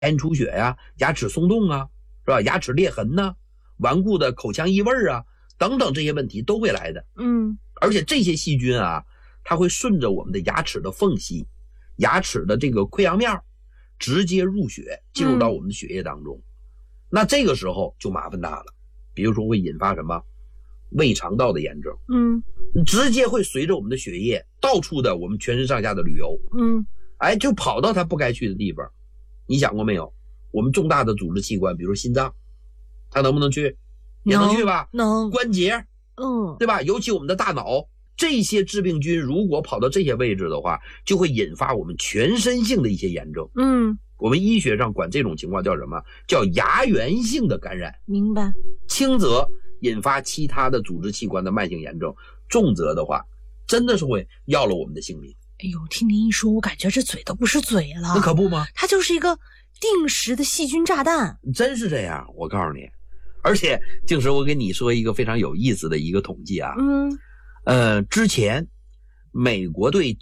炎出血呀、牙齿松动啊，是吧？牙齿裂痕呐、顽固的口腔异味啊，等等这些问题都会来的。而且这些细菌啊，它会顺着我们的牙齿的缝隙、牙齿的这个溃疡面，直接入血，进入到我们的血液当中。那这个时候就麻烦大了，比如说会引发什么胃肠道的炎症，直接会随着我们的血液到处的我们全身上下的旅游，就跑到它不该去的地方。你想过没有？我们重大的组织器官，比如心脏，它能不能去？也能去吧？ 能。 关节，对吧？尤其我们的大脑，这些致病菌如果跑到这些位置的话，就会引发我们全身性的一些炎症。我们医学上管这种情况叫什么？叫牙源性的感染。 明白。 轻则引发其他的组织器官的慢性炎症，重则的话，真的是会要了我们的性命。 哎呦，听您一说，我感觉这嘴都不是嘴了。 那可不吗？ 它就是一个定时的细菌炸弹。 真是这样，我告诉你。而且静时，我给你说一个非常有意思的一个统计啊。之前美国对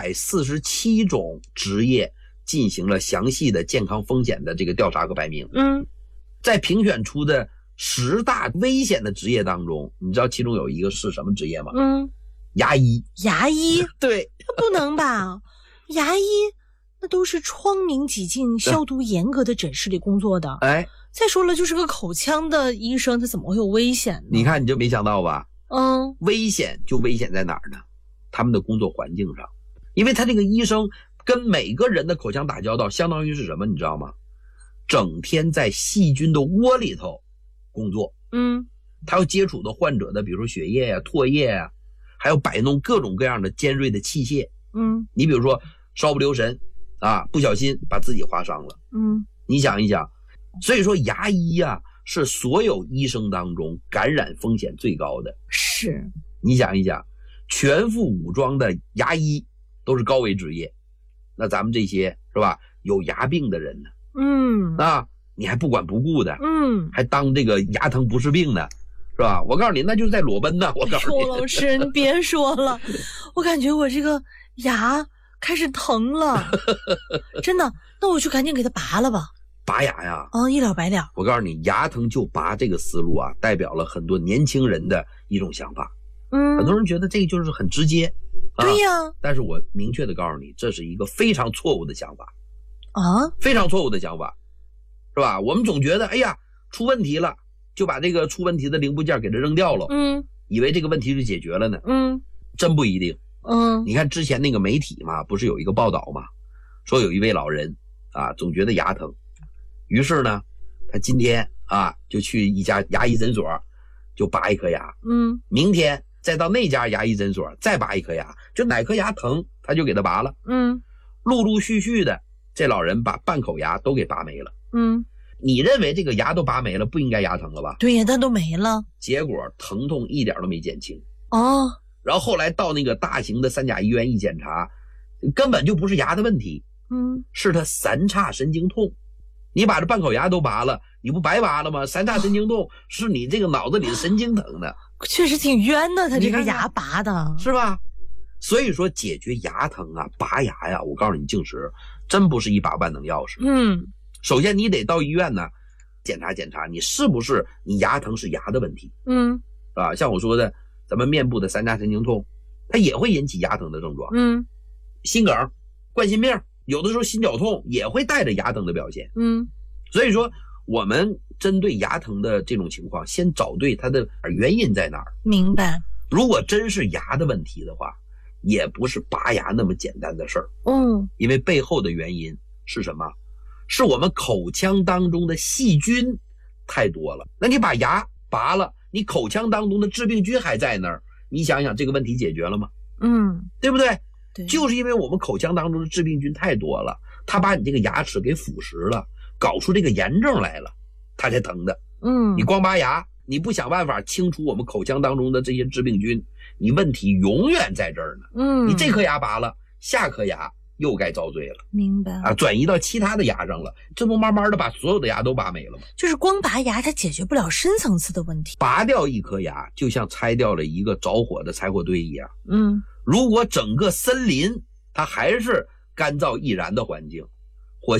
947种职业进行了详细的健康风险的这个调查和排名。在评选出的10大危险的职业当中，你知道其中有一个是什么职业吗？牙医。 牙医？ 对。 不能吧？牙医那都是窗明几净、消毒严格的诊室里工作的。再说了，就是个口腔的医生，他怎么会有危险呢？ 你看你就没想到吧？危险就危险在哪儿呢？他们的工作环境上，因为他这个医生跟每个人的口腔打交道，相当于是什么？你知道吗？整天在细菌的窝里头工作。他要接触的患者的，比如说血液啊、唾液啊，还要摆弄各种各样的尖锐的器械。你比如说稍不留神啊，不小心把自己划伤了。你想一想，所以说牙医啊是所有医生当中感染风险最高的。 是。 你想一想，全副武装的牙医都是高危职业，那咱们这些是吧，有牙病的人呢，你还不管不顾的，还当这个牙疼不是病呢，是吧？我告诉你，那就是在裸奔呢。我告诉你， 老师，你别说了，我感觉我这个牙开始疼了，真的。那我就赶紧给它拔了吧。 拔牙呀？ 一了百了。 我告诉你，牙疼就拔这个思路啊，代表了很多年轻人的一种想法。很多人觉得这就是很直接。 对呀。 但是我明确的告诉你，这是一个非常错误的想法。非常错误的想法，是吧？我们总觉得，哎呀，出问题了，就把这个出问题的零部件给它扔掉了，以为这个问题就解决了呢。真不一定。你看之前那个媒体嘛，不是有一个报道嘛，说有一位老人啊，总觉得牙疼，于是呢，他今天啊就去一家牙医诊所就拔一颗牙，明天再到那家牙医诊所再拔一颗牙，就哪颗牙疼他就给他拔了。陆陆续续的，这老人把半口牙都给拔没了。你认为这个牙都拔没了，不应该牙疼了吧？ 对呀，但都没了。 结果疼痛一点都没减轻。然后后来到那个大型的3甲医院一检查，根本就不是牙的问题，是他三叉神经痛。你把这半口牙都拔了，你不白拔了吗？三叉神经痛是你这个脑子里的神经疼的。 确实挺冤的，他这个牙拔的， 是吧？所以说解决牙疼啊，拔牙呀，我告诉你，静时真不是一把万能钥匙。首先你得到医院呢检查检查，你是不是你牙疼是牙的问题。像我说的，咱们面部的三叉神经痛，它也会引起牙疼的症状。心梗、冠心病，有的时候心绞痛也会带着牙疼的表现。所以说我们针对牙疼的这种情况，先找对它的原因在哪儿。 明白。 如果真是牙的问题的话，也不是拔牙那么简单的事儿。因为背后的原因是什么？是我们口腔当中的细菌太多了。那你把牙拔了，你口腔当中的致病菌还在那儿，你想想这个问题解决了吗？对不对？ 对， 就是因为我们口腔当中的致病菌太多了，它把你这个牙齿给腐蚀了，搞出这个炎症来了，它才疼的。你光拔牙，你不想办法清除我们口腔当中的这些致病菌，你问题永远在这儿呢。你这颗牙拔了，下颗牙又该遭罪了。 明白啊， 转移到其他的牙上了，这不慢慢的把所有的牙都拔没了吗？ 就是光拔牙它解决不了深层次的问题。 拔掉一颗牙就像拆掉了一个着火的柴火堆一样。如果整个森林它还是干燥易燃的环境，火星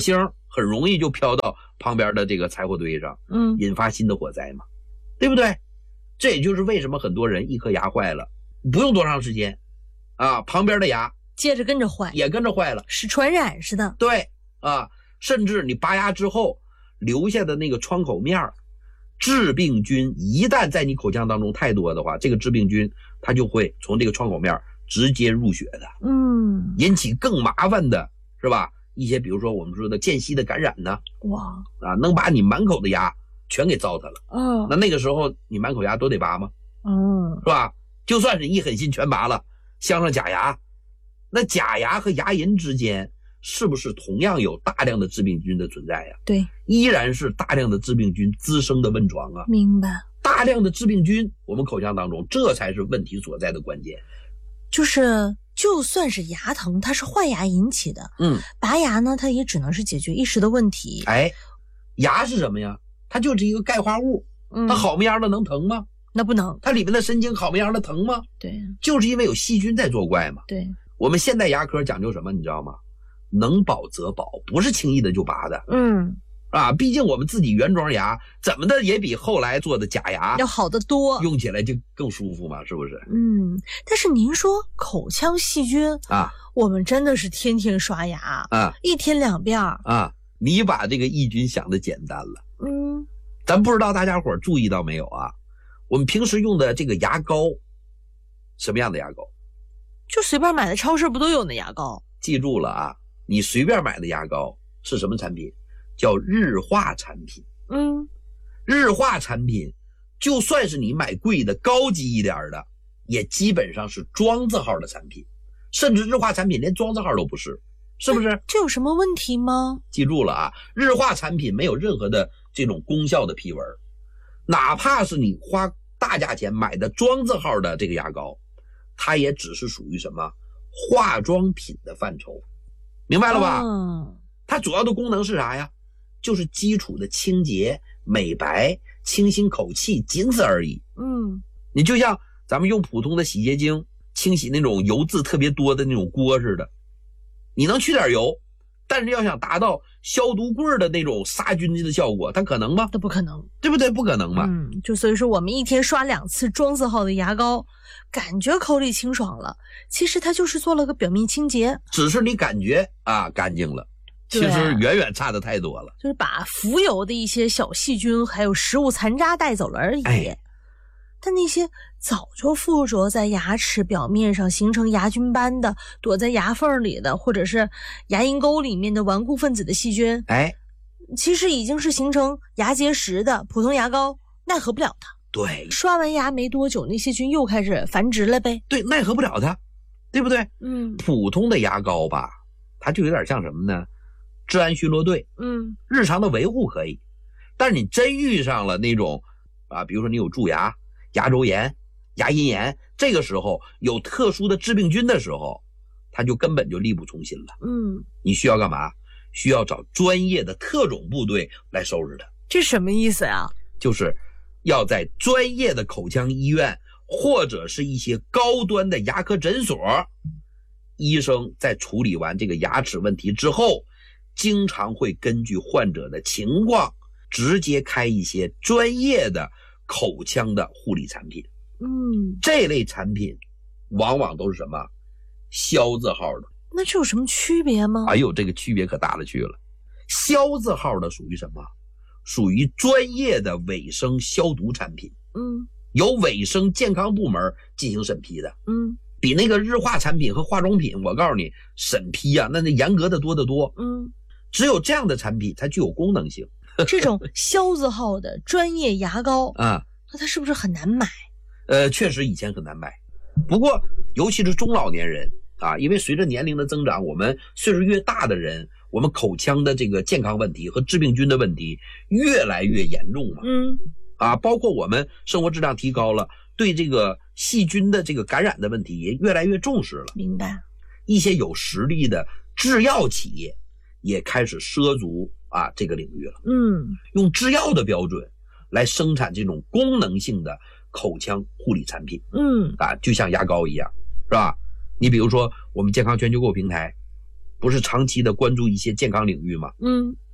很容易就飘到旁边的这个柴火堆上，引发新的火灾嘛，对不对？这也就是为什么很多人一颗牙坏了，不用多长时间啊，旁边的牙接着跟着坏， 也跟着坏了， 是传染似的。 对啊，甚至你拔牙之后留下的那个创口面，致病菌一旦在你口腔当中太多的话，这个致病菌它就会从这个创口面直接入血的，引起更麻烦的是吧？一些比如说我们说的间隙的感染呢， 哇啊，能把你满口的牙全给糟蹋了。那个时候你满口牙都得拔吗？是吧？就算是一狠心全拔了，镶上假牙，那假牙和牙龈之间是不是同样有大量的致病菌的存在呀？ 对， 依然是大量的致病菌滋生的温床啊。 明白。 大量的致病菌，我们口腔当中，这才是问题所在的关键。 就算是牙疼，它是坏牙引起的，拔牙呢，它也只能是解决一时的问题。 牙是什么呀？它就是一个钙化物，它好么样的能疼吗？ 那不能。 它里面的神经好么样的疼吗？ 对， 就是因为有细菌在作怪嘛。 对， 我们现代牙科讲究什么，你知道吗？能保则保，不是轻易的就拔的。毕竟我们自己原装牙怎么的也比后来做的假牙要好得多， 用起来就更舒服嘛，是不是？ 但是您说口腔细菌我们真的是天天刷牙一天2遍你把这个抑菌想的简单了。咱不知道大家伙注意到没有啊？我们平时用的这个牙膏，什么样的牙膏？ 就随便买的，超市不都有那牙膏？ 记住了啊，你随便买的牙膏是什么产品？叫日化产品。日化产品就算是你买贵的高级一点的，也基本上是庄字号的产品，甚至日化产品连庄字号都不是，是不是？ 这有什么问题吗？ 记住了啊，日化产品没有任何的这种功效的批文，哪怕是你花大价钱买的庄字号的这个牙膏，它也只是属于什么化妆品的范畴，明白了吧？它主要的功能是啥呀？就是基础的清洁、美白、清新口气，仅此而已。你就像咱们用普通的洗洁精清洗那种油渍特别多的那种锅似的，你能去点油，但是要想达到消毒柜的那种杀菌的效果，它可能吗？ 都不可能， 对不对？不可能嘛。 就所以说我们一天刷2次庄字号的牙膏，感觉口里清爽了，其实它就是做了个表面清洁， 只是你感觉干净了，其实远远差的太多了， 就是把浮游的一些小细菌还有食物残渣带走了而已。但那些早就附着在牙齿表面上形成牙菌斑的，躲在牙缝里的，或者是牙龈沟里面的顽固分子的细菌，其实已经是形成牙结石的，普通牙膏奈何不了它。 对， 刷完牙没多久，那些菌又开始繁殖了呗。 对，奈何不了它，对不对？普通的牙膏吧，它就有点像什么呢？治安巡逻队，日常的维护可以，但是你真遇上了那种比如说你有蛀牙、牙周炎、牙龈炎，这个时候有特殊的致病菌的时候，它就根本就力不从心了。你需要干嘛？需要找专业的特种部队来收拾它。 这什么意思啊？ 就是要在专业的口腔医院或者是一些高端的牙科诊所，医生在处理完这个牙齿问题之后，经常会根据患者的情况直接开一些专业的口腔的护理产品。这类产品往往都是什么消字号的。 那这有什么区别吗？ 这个区别可大了去了。消字号的属于什么？属于专业的卫生消毒产品，由卫生健康部门进行审批的，比那个日化产品和化妆品，我告诉你审批那严格的多得多。只有这样的产品才具有功能性。 这种消字号的专业牙膏那它是不是很难买？ 确实以前很难买，不过尤其是中老年人因为随着年龄的增长，我们岁数越大的人，我们口腔的这个健康问题和致病菌的问题越来越严重嘛。包括我们生活质量提高了，对这个细菌的这个感染的问题也越来越重视了。 明白。 一些有实力的制药企业也开始涉足这个领域了。用制药的标准来生产这种功能性的口腔护理产品。就像牙膏一样，是吧？你比如说我们健康全球购平台不是长期的关注一些健康领域吗？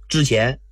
之前